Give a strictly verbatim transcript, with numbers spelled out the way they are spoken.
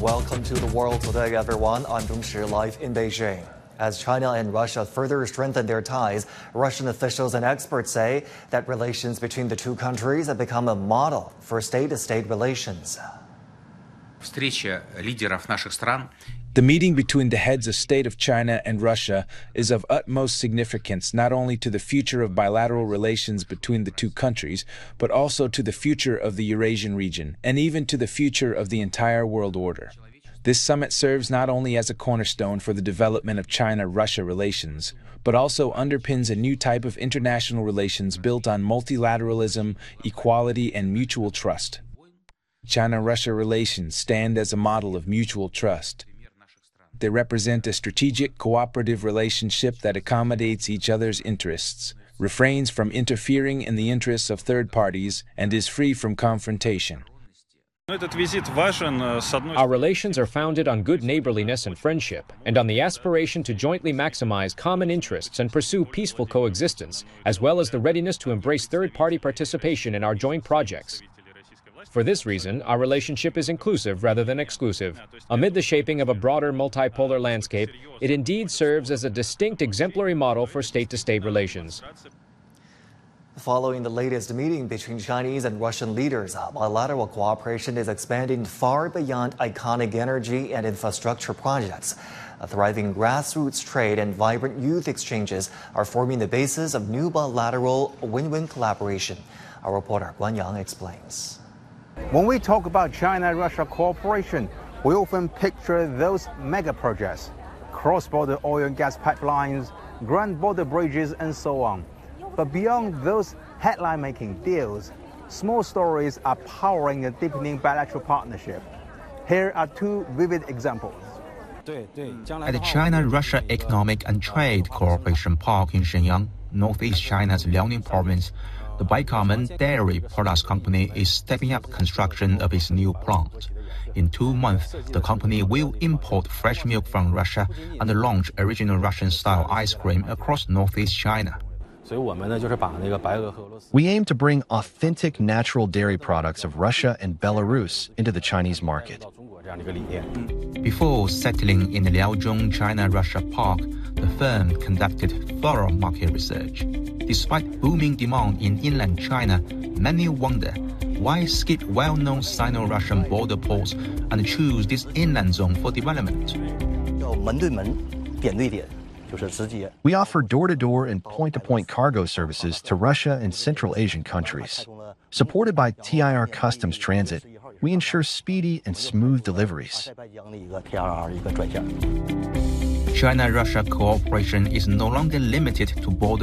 Welcome to The World Today, everyone. I'm Dong Shi, live in Beijing. As China and Russia further strengthen their ties, Russian officials and experts say that relations between the two countries have become a model for state-to-state relations. Встреча лидеров наших стран. The meeting between the heads of state of China and Russia is of utmost significance not only to the future of bilateral relations between the two countries, but also to the future of the Eurasian region, and even to the future of the entire world order. This summit serves not only as a cornerstone for the development of China-Russia relations, but also underpins a new type of international relations built on multilateralism, equality, and mutual trust. China-Russia relations stand as a model of mutual trust. They represent a strategic, cooperative relationship that accommodates each other's interests, refrains from interfering in the interests of third parties, and is free from confrontation. Our relations are founded on good neighborliness and friendship, and on the aspiration to jointly maximize common interests and pursue peaceful coexistence, as well as the readiness to embrace third-party participation in our joint projects. For this reason, our relationship is inclusive rather than exclusive. Amid the shaping of a broader multipolar landscape, it indeed serves as a distinct exemplary model for state-to-state relations. Following the latest meeting between Chinese and Russian leaders, bilateral cooperation is expanding far beyond iconic energy and infrastructure projects. A thriving grassroots trade and vibrant youth exchanges are forming the basis of new bilateral win-win collaboration. Our reporter Guan Yang explains. When we talk about China-Russia cooperation, we often picture those mega projects, cross-border oil and gas pipelines, grand border bridges, and so on. But beyond those headline-making deals, small stories are powering a deepening bilateral partnership. Here are two vivid examples. At the China-Russia Economic and Trade Cooperation Park in Shenyang, northeast China's Liaoning province, the Baikameng Dairy Products Company is stepping up construction of its new plant. In two months, the company will import fresh milk from Russia and launch original Russian-style ice cream across northeast China. We aim to bring authentic natural dairy products of Russia and Belarus into the Chinese market. Before settling in the Liaozhong China-Russia Park, the firm conducted thorough market research. Despite booming demand in inland China, many wonder why skip well-known Sino-Russian border ports and choose this inland zone for development. We offer door-to-door and point-to-point cargo services to Russia and Central Asian countries. Supported by T I R Customs Transit, we ensure speedy and smooth deliveries. China-Russia cooperation is no longer limited to border